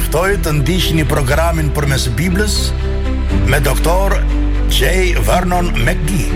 juftoj të ndiqni programin Përmes Biblës me Dr. J. Vernon McGee.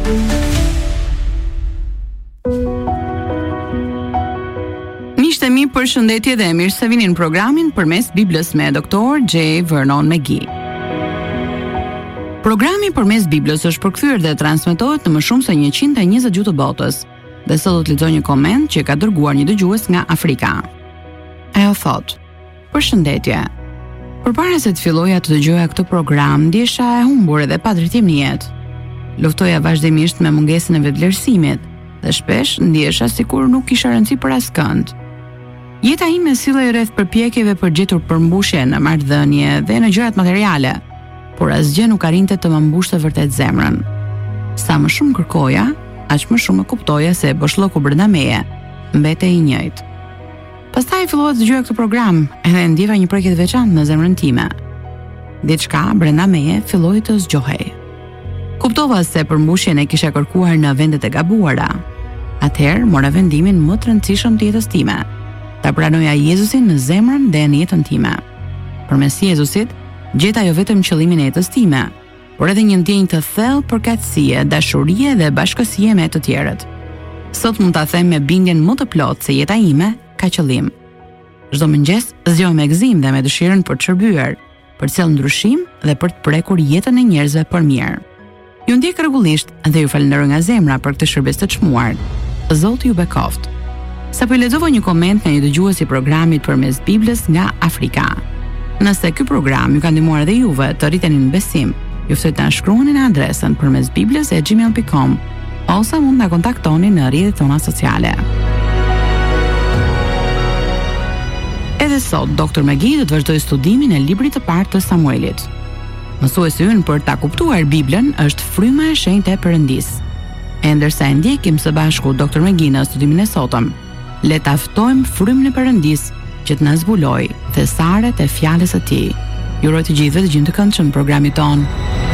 Miqtë e mi, përshëndetje dhe mirë se vini në programin Përmes Biblës me Dr. J. Vernon McGee. Programi Përmes Biblës është përkthyer dhe transmetohet në më shumë se 120 gjuhë të botës. Dhe sot do të lexoj një koment që ka dërguar një dëgjues nga Afrika. Ajo thot: Përshëndetje. Përpara se të filloja të dëgjoja këtë program, ndjesha e humbur dhe pa drejtim në jetë. Luftoja vazhdimisht me mungesën e vetëvlerësimit dhe shpesh ndjesha sikur nuk kisha rëndësi për askënd. Jeta ime sillej rreth përpjekjeve për gjetur përmbushje në marrëdhënie dhe në gjërat materiale, por asgjë nuk arrinte të më mbushte vërtet zemrën. Sa më shumë kërkoja, aq më shumë e kuptoja se boshllëku brenda meje mbetej i njëjtë. Pastaj fillova të dëgjoja këtë program, edhe ndjeva një prekje të veçantë në zemrën time. Diçka brenda meje filloi të zgjohej. Kuptova se përmbushjen e kisha kërkuar në vendet e gabuara. Atëherë mora vendimin më të rëndësishëm të jetës time: ta pranoja Jezusin në zemrën dhe në jetën time. Përmes Jezusit gjeta jo vetëm qëllimin e jetës time, por edhe një ndjenjë të thellë përkatësie, dashurie dhe bashkësie me të tjerët. Sot mund ta them me bindjen më të plotë se jeta ime ka qëllim. Çdo mëngjes zgjohem me gëzim dhe me dëshirën për të shërbyer, për të sjellë ndryshim dhe për të prekur jetën e njerëzve për mirë. Ju ndjek rregullisht dhe ju falenderoj nga zemra për këtë shërbes të çmuar. Zoti ju bekoft. Sapo i lexova një koment nga një dëgjues i programit Përmes Biblës nga Afrika. Nëse ky program ju ka ndihmuar edhe juve të rriteni në besim, ju ftoj të na shkruani në adresën përmesbibles@gmail.com ose mund na kontaktoni në rrjetet tona sociale. Edhe sot, Dr. McGee do të vazhdoj studimin e librit të parë të Samuelit. Mësuesi ynë për ta kuptuar Biblën është fryma e shenjtë e Perëndisë. E ndërsa e ndjekim së bashku Dr. McGee në studimin e sotëm, le ta ftojmë frymën e Perëndisë që të na zbulojë thesaret e fjalës së Tij. Ju uroj të gjithëve dëgjim të këndshëm programit ton.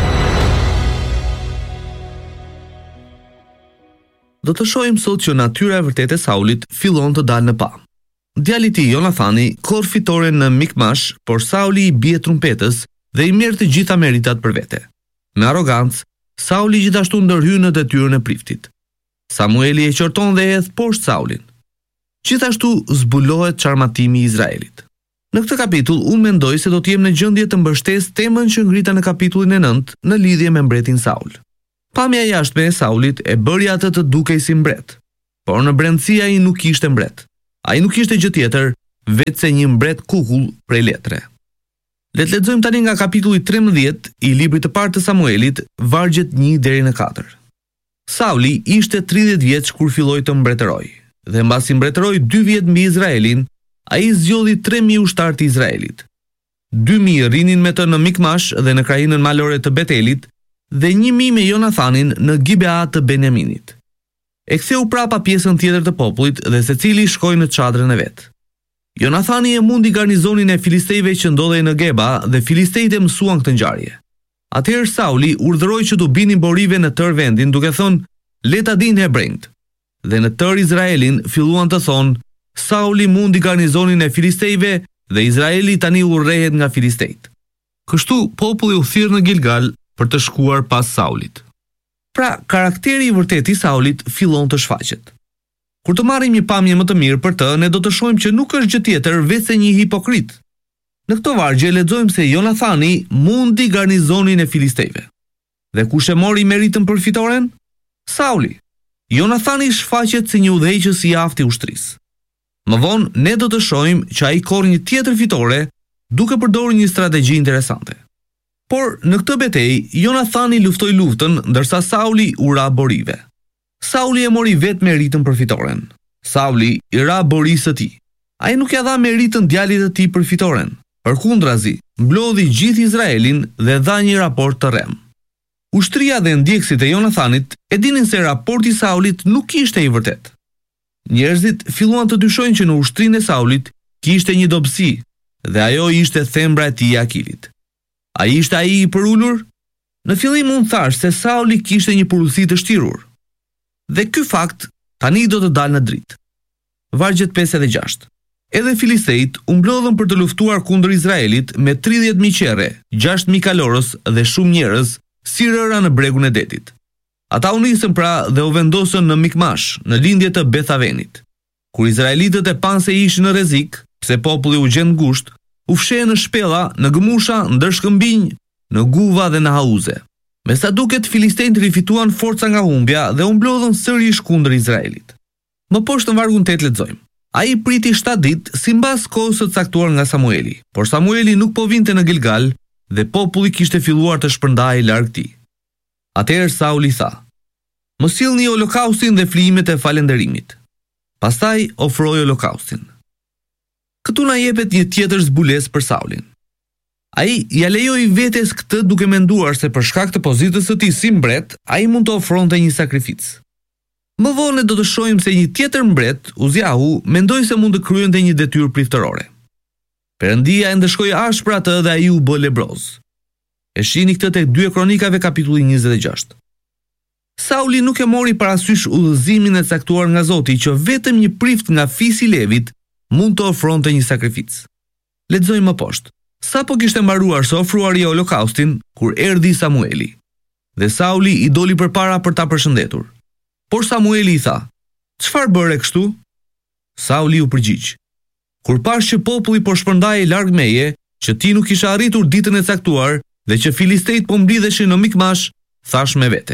Do të shohim sot që natyra e vërtetë e Saulit fillon të dalë në pa. Djali i tij Jonathani korr fitore në Mikmash, por Sauli i bie trumpetës dhe i merr të gjitha meritat për vete. Me arrogancë, Sauli gjithashtu ndërhyn në detyrën e priftit. Samueli e qorton dhe hedh poshtë Saulin. Gjithashtu zbulohet çarmatimi i Izraelit. Në këtë kapitull unë mendoj se do të jem në gjendje të mbështes temën që ngrita në kapitullin e 9 në lidhje me mbretin Saul. Pamja jashtme e Saulit e bëri atë të dukej si mbret, por në brendësi ai nuk ishte mbret. Ai nuk ishte gjë tjetër vetëse një mbret kukull prej letre. Le të lexojmë tani nga kapitulli 13 i librit të parë të Samuelit, vargjet 1 deri në 4. Sauli ishte 30 vjeç kur filloi të mbretëroj, dhe mbasi mbretëroi 2 vjet mbi Izraelin, ai zgjodhi 3000 ushtar të Izraelit. 2000 rinin me të në Mikmash dhe në krajinën malore të Betelit, dhe 1000 me Jonathanin në Gibea të Benjaminit. E ktheu prapa pjesën tjetër të popullit dhe secili shkoi në çadrën e vet. Jonathani e mundi garnizonin e filistejve që ndodhej në Geba dhe filistejtë e mësuan këtë ngjarje. Atëherë Sauli urdhëroi që të binin borive në tërë vendin, duke thënë: "Le ta dinë hebrejt." Dhe në tërë Izraelin filluan të thonë: "Sauli mundi garnizonin e filistejve dhe Izraeli tani urrehet nga filistejt." Kështu populli u thirr në Gilgal për të shkuar pas Saulit. Pra, karakteri i vërtet i Saulit fillon të shfaqet. Kur të marrim një pamje më të mirë për të, ne do të shohim që nuk është gjë tjetër veçse një hipokrit. Në këtë vargje lexojmë se Jonathani mundi garnizonin e filistejve. Dhe kush e mori meritën për fitoren? Sauli. Jonathani shfaqet si një udhëheqës i aftë i ushtrisë. Më vonë ne do të shohim që ai korr një tjetër fitore duke përdorur një strategji interesante. Por në këtë betejë Jonathani luftoi luftën ndërsa Sauli u ra borive. Sauli e mori vetë meritën për fitoren. Sauli i ra borisë së tij. Ai nuk ja dha meritën djalit të tij për fitoren. Përkundrazi, mblodhi gjithë Izraelin dhe dha një raport të rrem. Ushtria dhe ndjekësit e Jonathanit e dinin se raporti i Saulit nuk ishte i vërtet. Njerëzit filluan të dyshojnë që në ushtrinë e Saulit kishte një dobësi dhe ajo ishte thembra e tij e Akilit. Ai ishte ai i përulur? Në fillim mund thash se Sauli kishte një përulësi të shtirur. Dhe ky fakt tani do të dalë në dritë. Vargjet 5 dhe 6. Edhe filistejt u mblodhën për të luftuar kundër Izraelit me 30.000 qerre, 6.000 kalorës dhe shumë njerëz, si rëra në bregun e detit. Ata u nisën pra dhe u vendosën në Mikmash, në lindje të Bethavenit. Kur izraelitët e panë se ishin në rrezik, pse populli u gjen ngusht, u fshehën në shpella, në gëmusha, ndër shkëmbinj, në guva dhe në hauze. Me sa duket, filistejt rifituan forca nga humbja dhe u mblodhën sërish kundër Izraelit. Më poshtë në vargun 8 lexojmë. Ai priti 7 ditë sipas kohës së caktuar nga Samueli, por Samueli nuk po vinte në Gilgal dhe populli kishte filluar të shpërndahej larg tij. Atëherë Sauli tha: "Më sillni holokaustin dhe flijimet e falënderimit." Pastaj ofroi holokaustin. Këtu na jepet një tjetër zbulesë për Saulin. Ai ja lejoi vetes këtë duke menduar se për shkak të pozitës së tij si mbret, ai mund të ofronte një sakrificë. Më vonë do të shohim se një tjetër mbret, Uziahu, mendoi se mund të kryente një detyrë priftërore. Perëndia e ndëshkoi ashpër atë dhe ai u bë lebroz. E shihni këtë tek 2 Kronikave kapitulli 26. Sauli nuk e mori parasysh udhëzimin e caktuar nga Zoti që vetëm një prift nga fisi i Levit mund të ofronte një sakrificë. Lexojmë më poshtë. Sapo kishte mbaruar së ofruari holokaustin kur erdhi Samueli. Dhe Sauli i doli përpara për ta përshëndetur. Por Samueli i tha: "Çfarë bëre kështu?" Sauli u përgjigj: "Kur pash që populli po shpërndahej larg meje, që ti nuk isha arritur ditën e caktuar dhe që filistejt po mblidheshin në Mikmash, thash me vete."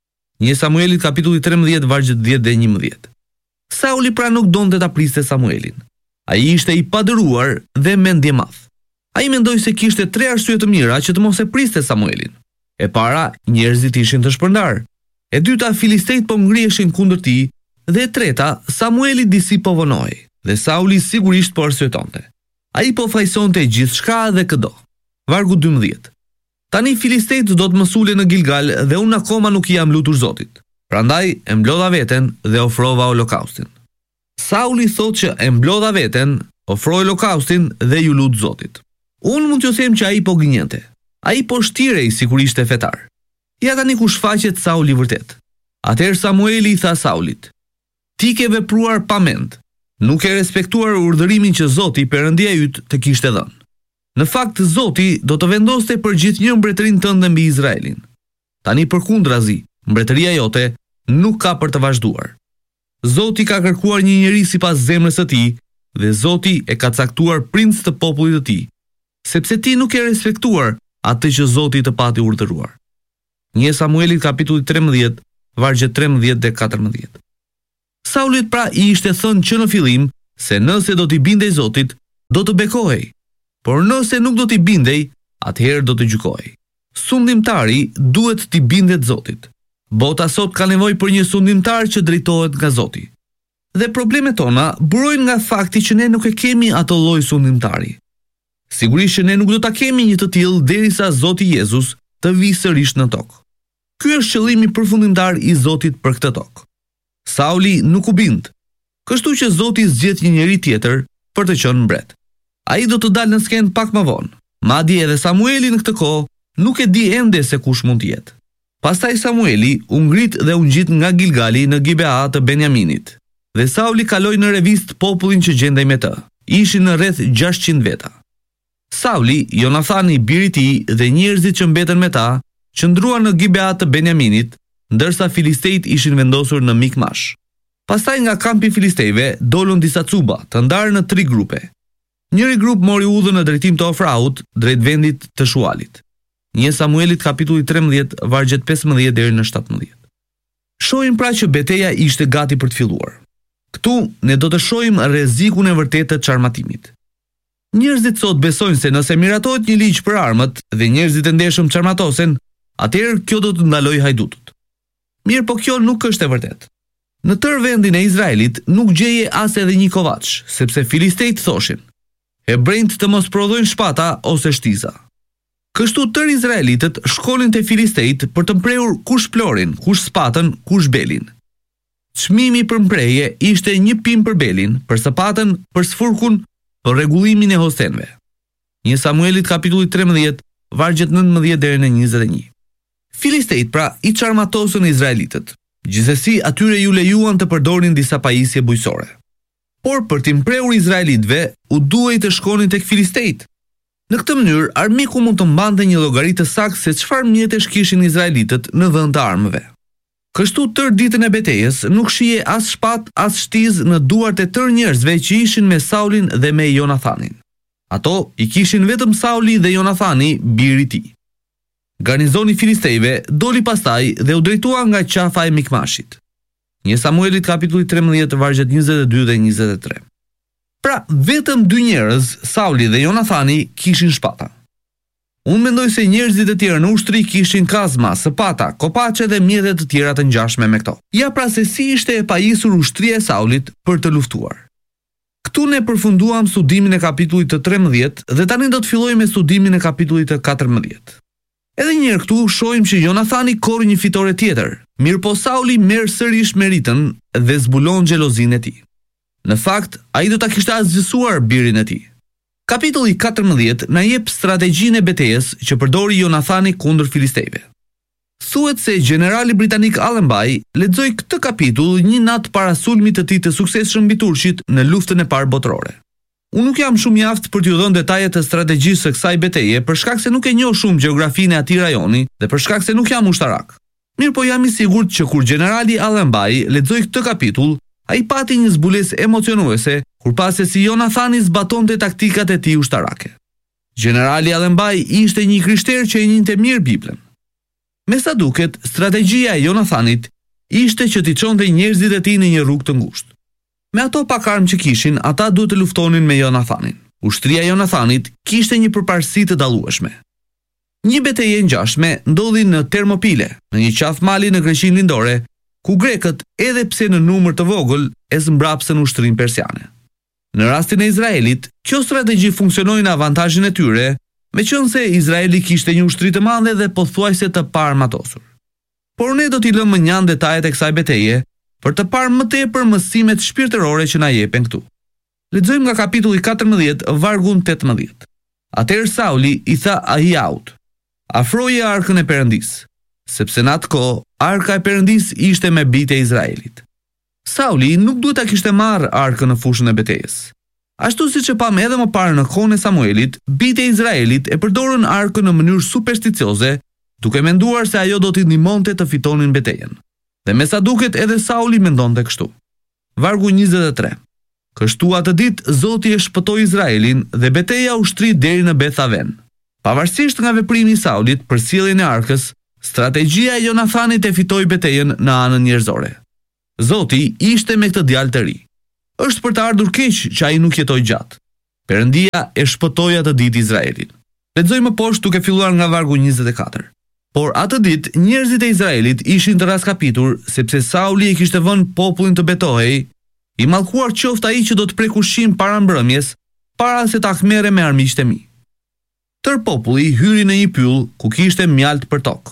1 Samuelit kapitulli 13 vargjet 10 dhe 11. Sauli pra nuk donte ta priste Samuelin. Ai ishte i padëruar dhe mendje madh. Ai mendoi se kishte 3 arsye të mira që të mos e priste Samuelin. E para, njerëzit ishin të shpërndar. E dyta, filistejt po ngriheshin kundër tij, dhe e treta, Samueli disi po vonoi, dhe Sauli sigurisht po arsyetonte. Ai po fajsonte gjithçka dhe këdo. Vargu 12. Tani filistejt do të më sulen në Gilgal dhe unë akoma nuk i jam lutur Zotit. Prandaj e mblodha veten dhe ofrova holokaustin. Sauli thotë që e mblodha veten, ofroi holokaustin dhe ju lut Zotit. Unë mund t'ju them që ai po gënjente. Ai po shtirej sikur ishte fetar. Ja tani ku shfaqet Sauli vërtet. Atëherë Samueli i tha Saulit: "Ti ke vepruar pa mend. Nuk e respektuar urdhërimin që Zoti, Perëndia yt, të kishte dhënë. Në fakt Zoti do të vendoste për gjithnjë mbretërinë tënde mbi Izraelin. Tani përkundrazi, mbretëria jote nuk ka për të vazhduar. Zoti ka kërkuar një njeri sipas zemrës së tij dhe Zoti e ka caktuar princ të popullit të tij, sepse ti nuk e respektuar atë që Zoti të pati urdhëruar." 1 Samuelit kapitulli 13, vargjet 13 dhe 14. Saulit pra i ishte thënë që në fillim se nëse do t'i bindej Zotit, do të bekohej, por nëse nuk do t'i bindej, atëherë do të gjykohej. Sundimtari duhet t'i bindet Zotit. Bota sot ka nevojë për një sundimtar që drejtohet nga Zoti. Dhe problemet tona burojnë nga fakti që ne nuk e kemi atë lloj sundimtari. Sigurisht që ne nuk do ta kemi një të tillë derisa Zoti Jezus të vijë sërish në tokë. Ky është qëllimi përfundimtar i Zotit për këtë tokë. Sauli nuk u bind, kështu që Zoti zgjedh një njeri tjetër për të qenë mbret. Ai do të dalë në skenë pak më vonë. Madje edhe Samueli në këtë kohë nuk e di ende se kush mund të jetë. Pastaj Samueli u ngrit dhe u ngjit nga Gilgali në Gibea të Benjaminit. Dhe Sauli kaloi në revist popullin që gjendej me të. Ishin në rreth 600 veta. Sauli, Jonathani, biri i tij dhe njerëzit që mbetën me ta, qëndruan në Gibea të Benjaminit, ndërsa filistejt ishin vendosur në Mikmash. Pastaj nga kampi filistejve dolën disa cuba, të ndarë në 3 grupe. Njëri grup mori udhën në drejtim të Ofraut, drejt vendit të Shualit. 1 Samuelit kapitulli 13, vargjet 15 deri në 17. Shohim pra që betejë ishte gati për të filluar. Këtu ne do të shohim rrezikun e vërtetë të çarmatimit. Njerëzit sot besojnë se nëse miratohet një ligj për armët dhe njerëzit e ndeshëm çarmatosen, atëherë kjo do të ndalojë hajdutut. Mirë, po kjo nuk është e vërtetë. Në tërë vendin e Izraelit nuk gjeje as edhe një kovaç, sepse filistejt thoshin: "Hebrejt të mos prodhojnë shpata ose shtiza." Kështu tërë izraelitët shkonin te filistejt për të mprehur kush plorin, kush spatën, kush belin. Çmimi për mprehje ishte 1 pim për belin, për sapatën, për sfurkun, për rregullimin e hostenve. 1 Samuelit kapitulli 13, vargjet 19 deri në 21. Filistejt pra i çarmatosën izraelitët. Gjithsesi atyre ju lejuan të përdorin disa pajisje bujësore. por për t'i mprehur izraelitëve, u duhej të shkonin tek filistejt. Në këtë mënyrë, armiku mund të mbante një llogari të saktë se çfarë mjetesh kishin izraelitët në vend të armëve. Kështu tër ditën e betejës nuk shihej as shpatë as shtizë në duart e tërë njerëzve që ishin me Saulin dhe me Jonathanin. Ato i kishin vetëm Sauli dhe Jonathani, biri i tij. Garnizoni filistejve doli pastaj dhe u drejtua nga qafa e Mikmashit. 1 Samuelit kapitulli 13 vargjet 22 dhe 23. Pra, vetëm 2 njerëz, Sauli dhe Jonathani, kishin shpata. Unë mendoj se njerëzit e tjerë në ushtri kishin kazma, sëpata, kopaqe dhe mjete të tjera të ngjashme me këto. Ja pra se si ishte e pajisur ushtria e Saulit për të luftuar. Këtu ne përfunduam studimin e kapitullit të 13 dhe tani do të fillojmë me studimin e kapitullit të 14. Edhe njëherë këtu shohim që Jonathani korri një fitore tjetër, mirëpo Sauli merr sërish meritën dhe zbulon xhelozinë e tij. Në fakt, ai do ta kishte asgjësuar birin e tij. Kapitulli 14 na jep strategjinë e betejës që përdori Jonathani kundër filistejve. Thuhet se generali britanik Allenby lexoi këtë kapitull një natë para sulmit të tij të suksesshëm mbi turqit në luftën e parë botërore. Unë nuk jam shumë i aftë për t'ju dhënë detajet të strategjisë së kësaj betejë për shkak se nuk e njoh shumë gjeografinë e atij rajoni dhe për shkak se nuk jam ushtarak. Mirëpo jam i sigurt që kur generali Allenby lexoi këtë kapitull, ai pati një zbulesë emocionuese kur pase si Jonathani zbatonte taktikat e tij ushtarake. Generali Allenby ishte një krishter që e njinte mirë Biblën. Me sa duket, strategjia e Jonathanit ishte që t'i çonte njerëzit e tij në një rrugë të ngushtë. Me ato pak armë që kishin, ata duhet të luftonin me Jonathanin. Ushtria e Jonathanit kishte një përparësi të dallueshme. Një betejë e ngjashme ndodhi në Termopile, në një qafë mali në Greqinë lindore, ku grekët, edhe pse në numër të vogël, e zmbrapsën ushtrinë persiane. Në rastin e Izraelit, kjo strategji funksionoi në avantazhin e tyre, meqense Izraeli kishte një ushtri të madhe dhe pothuajse të paarmatosur. Por ne do t'i lëmë njanë detajet e kësaj betejë për të parë më tepër mësimet shpirtërore që na jepen këtu. Lexojmë nga kapitulli 14, vargun 18. Atëherë Sauli i tha Ahiaut: "Afroje arkën e Perëndis", sepse në atë kohë arka e Perëndis ishte me bijtë e Izraelit. Sauli nuk duhet ta kishte marrë arkën në fushën e betejës. Ashtu siç e pam edhe më parë në kohën e Samuelit, bijtë e Izraelit e përdorën arkën në mënyrë supersticioze, duke menduar se ajo do t'i ndihmonte të fitonin betejën. Dhe me sa duket edhe Sauli mendonte kështu. Vargu 23. Kështu atë ditë Zoti e shpëtoi Izraelin dhe beteja u shtrit deri në Bethaven. Pavarësisht nga veprimi i Saulit për sjelljen e arkës, strategjia e Jonathanit e fitoi betejën në anën njerëzore. Zoti ishte me këtë djalë të ri. Është për të ardhur keq që ai nuk jetoi gjatë. Perëndia e shpëtoi atë ditë Izraelin. Lexojmë më poshtë duke filluar nga vargu 24. Por atë ditë njerëzit e Izraelit ishin të raskapitur sepse Sauli e kishte vënë popullin të betohej, i mallkuar qoftë ai që do të prek ushqim para mbrëmjes, para se ta merre me armiqtë e mi. Tër populli hyri në një pyll ku kishte mjalt për tokë.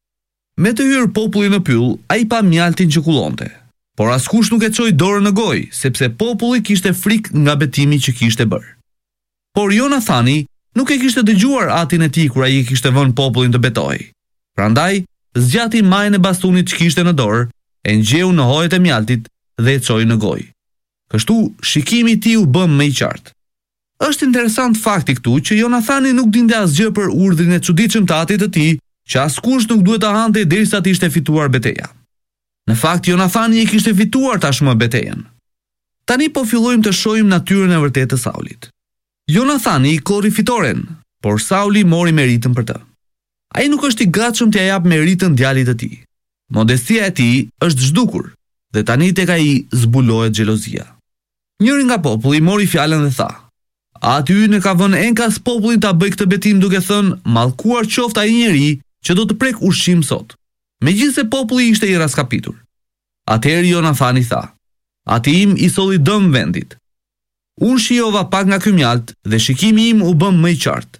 Me të hyrë populli në pyll, ai pa mjaltin që kullonte. Por askush nuk e çoi dorën në gojë, sepse populli kishte frikë nga betimi që kishte bërë. Por Jonathani nuk e kishte dëgjuar atin e tij kur ai e kishte vënë popullin të betohej. Prandaj, zgjati majën e bastunit që kishte në dorë, e ngjeu në hojët e mjaltit dhe e çoi në gojë. Kështu, shikimi i tij u bë më i qartë. Është interesant fakti këtu që Jonathani nuk dinte asgjë për urdhrin e çuditshëm të atit të tij, që askush nuk duhet ta hante derisa të ishte fituar betejë. Në fakt, Jonathani e kishte fituar tashmë betejën. Tani po fillojmë të shohim natyrën e vërtetë të Saulit. Jonathani korri fitoren, por Sauli mori meritën për të. Ai nuk është i gatshëm t'ia jap meritën djalit të tij. Modestia e tij është zhdukur dhe tani tek ai zbulohet xhelozia. Njëri nga populli mori fjalën dhe tha: "Aty në ka vënë enkas popullin ta bëj këtë betim duke thënë: mallkuar qoftë ai njeri që do të prek ushqim sot." Megjithse populli ishte i raskapitur. Atëherë Jonathani tha: "Ati im i solli dëm vendit. Unë shijova pak nga ky mjalt dhe shikimi im u bë më i qartë.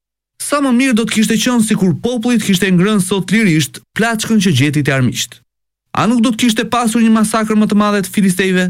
Sa më mirë do të kishte qenë sikur populli të kishte ngrënë sot lirisht plaçkën që gjeti te armiqt. A nuk do të kishte pasur një masakër më të madhe të filistejve?"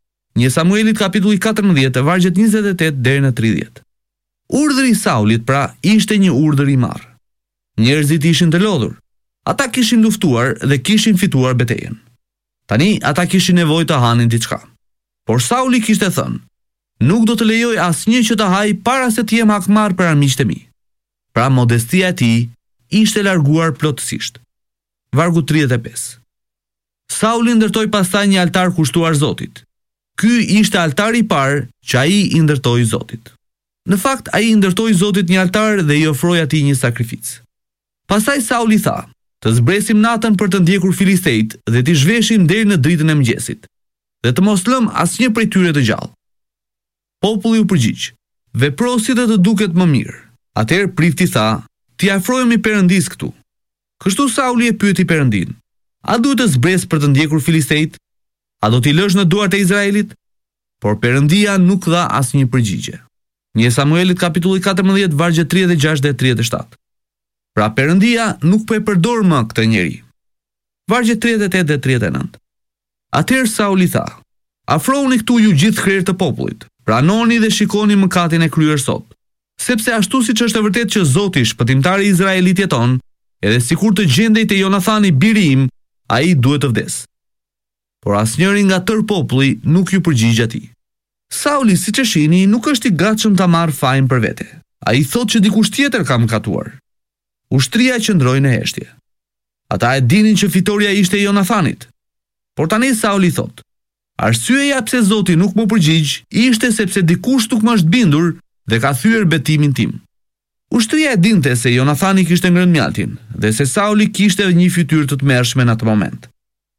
1 Samuelit kapitulli 14, vargjet 28 deri në 30. Urdhri i Saulit pra ishte një urdhër i marrë. Njerëzit ishin të lodhur. Ata kishin luftuar dhe kishin fituar betejën. Tani ata kishin nevojë të hanin diçka. Por Sauli kishte thënë: "Nuk do të lejoj asnjë që të haj para se të jem hakmarr për armiqtë e mi." Pra modestia e tij ishte larguar plotësisht. Vargu 35. Sauli ndërtoi pastaj një altar kushtuar Zotit. Ky ishte altari i parë që ai i ndërtoi Zotit. Në fakt, ai i ndërtoi Zotit një altar dhe i ofroi atij një sakrificë. Pastaj Sauli tha: "Të zbresim natën për të ndjekur filistejt dhe t'i zhveshim deri në dritën e mëngjesit, dhe të mos lëm asnjë prej tyre të gjallë." Populli u përgjigj: "Vepro si të duket më mirë." Atëherë prifti tha: "T'i afrohemi Perëndis këtu." Kështu Sauli e pyeti Perëndin: "A duhet të zbres për të ndjekur filistejt? A do t'i lësh në duart e Izraelit?" Por Perëndia nuk dha asnjë përgjigje. 1 Samuelit kapitulli 14 vargje 36 dhe 37. Pra Perëndia nuk po e përdor më këtë njeri. Vargje 38 dhe 39. Atëherë Sauli tha: "Afrohuni këtu ju gjithë krerë të popullit, pranoni dhe shikoni mëkatin e kryer sot, sepse ashtu siç është e vërtetë që Zoti, shpëtimtari i Izraelit jeton, edhe sikur të gjendej te Jonathani biri im, ai duhet të vdes." Por asnjëri nga tërë populli nuk ju përgjigj atij. Sauli, siç e shihni, nuk është i gatshëm ta marrë fajin për vete. Ai thotë që dikush tjetër ka mëkatuar. Ushtria qëndroi në heshtje. Ata e dinin që fitoria ishte e Jonathanit. Por tani Sauli thotë: "Arsyeja pse Zoti nuk më përgjigj ishte sepse dikush nuk më është bindur dhe ka thyer betimin tim." Ushtria e dinte se Jonathani kishte ngrënë mjaltin dhe se Sauli kishte një fytyrë të tmerrshme në atë moment.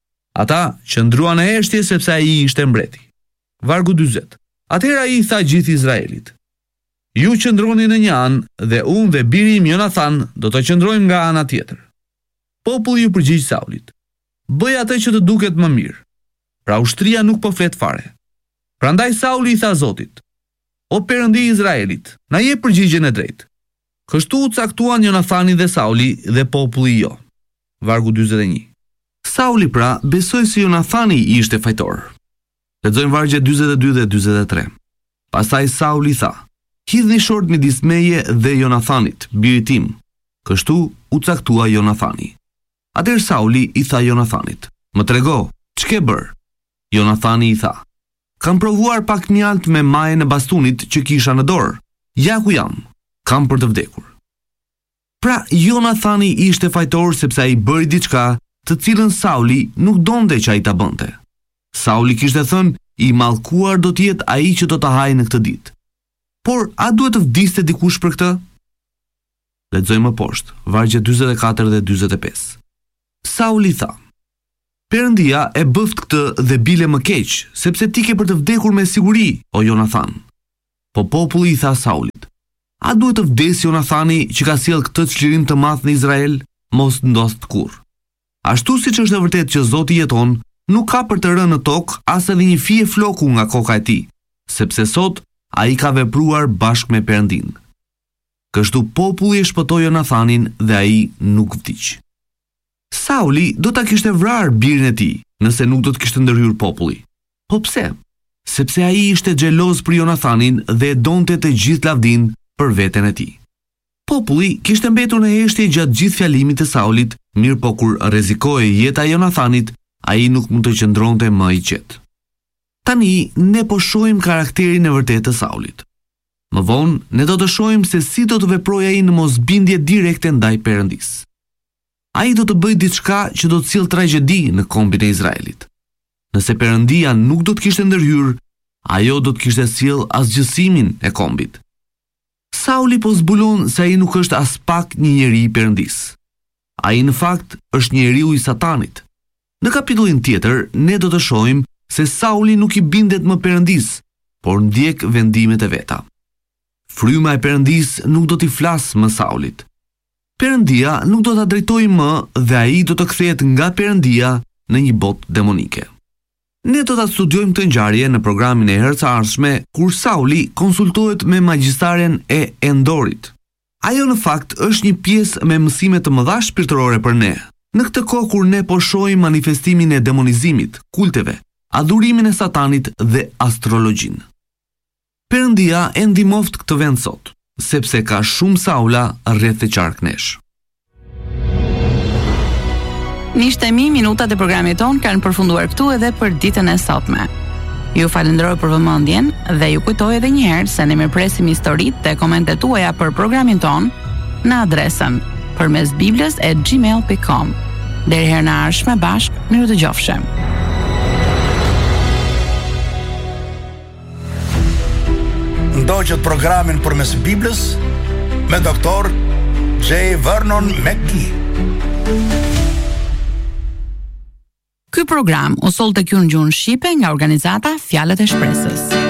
Ata qëndruan në heshtje sepse ai ishte mbreti. Vargu 40. Atëherë ai i tha gjithë Izraelit: "Ju qëndroni në një anë dhe unë dhe biri im Jonathan do të qëndrojmë nga ana tjetër." Populli ju përgjigj Saulit: "Bëj atë që të duket më mirë." Pra ushtria nuk po flet fare. Prandaj Sauli i tha Zotit: "O Perëndi i Izraelit, na jep përgjigjen e drejtë." Kështu u caktuan Jonathani dhe Sauli dhe populli jo. Vargu 41. Sauli pra besoi se Jonathani ishte fajtor. Lexojmë vargje 42 dhe 43. Pastaj Sauli tha: "Hidhni short midis meje dhe Jonathanit, birit tim." Kështu u caktua Jonathani. Atëherë Sauli i tha Jonathanit: "Më trego, ç'ke bër?" Jonathani i tha: "Kam provuar pak mjalt me majën e bastunit që kisha në dorë. Ja ku jam, kam për të vdekur." Pra Jonathani ishte fajtor sepse ai bëri diçka të cilën Sauli nuk donte që ai ta bënte. Sauli kishte thënë: "I mallkuar do të jetë ai që do ta hajë në këtë ditë." Por a duhet të vdiste dikush për këtë? Lexojmë më poshtë, vargje 44 dhe 45. Sauli tha: "Perëndia e bëft këtë dhe bile më keq, sepse ti ke për të vdekur me siguri, o Jonathan." Po populli i tha Saulit: "A duhet të vdesë Jonathani që ka sjell këtë çlirim të madh në Izrael? Mos ndodh kurrë. Ashtu siç është e vërtetë që Zoti jeton, nuk ka për të rënë në tokë as edhe një fije floku nga koka e tij, sepse sot ai ka vepruar bashkë me Perëndin." Kështu populli e shpëtoi Jonathanin dhe ai nuk vdiq. Sauli do ta kishte vrarë birin e tij nëse nuk do të kishte ndërhyrë populli. Po pse? Sepse ai ishte xheloz për Jonathanin dhe donte të gjithë lavdin për veten e tij. Populli kishte mbetur në heshtje gjatë gjithë fjalimit të Saulit, mirë po kur rrezikoi jeta e Jonathanit, ai nuk mund të qëndronte më i qetë. Tani ne po shohim karakterin e vërtetë të Saulit. Më vonë ne do të shohim se si do të veprojë ai në mosbindje direkte ndaj Perëndis. Ai do të bëjë diçka që do të sjellë tragjedi në kombin e Izraelit. Nëse Perëndia nuk do të kishte ndërhyrë, ajo do të kishte sjellë asgjësimin e kombit. Sauli po zbulon se ai nuk është as pak një njeri i Perëndis. Ai në fakt është njeriu i Satanit. Në kapitullin tjetër ne do të shohim se Sauli nuk i bindet më Perëndis, por ndjek vendimet e veta. Fryma e Perëndis nuk do t'i flasë më Saulit. Perëndia nuk do ta drejtojë më dhe ai do të kthehet nga Perëndia në një botë demonike. Ne do ta studiojmë këtë ngjarje në programin e herës së ardhshme kur Sauli konsultohet me magjistaren e Endorit. Ajo në fakt është një pjesë me mësime të mëdha shpirtërore për ne. Në këtë kohë kur ne po shohim manifestimin e demonizimit, kulteve, adhurimin e Satanit dhe astrologjinë. Perëndia e ndihmoft këtë vend sot, sepse ka shumë Saula rreth e qark nesh. Miqtë e mi, minutat e programit ton kanë përfunduar këtu edhe për ditën e sotme. Ju falenderoj për vëmendjen dhe ju kujtoj edhe një herë se ne mirpresim historitë dhe komentet tuaja për programin ton në adresën përmesbibles@gmail.com. Deri herë në ardhshme bashk, miru dëgjofshim. Ndoqët programin përmes Biblës me doktor J. Vernon McGee. Ky program u soll tek ju në gjuhën shqipe nga organizata Fjalët e Shpresës.